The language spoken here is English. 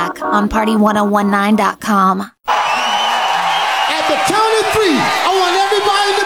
on Party1019.com. At the count of three, I want everybody to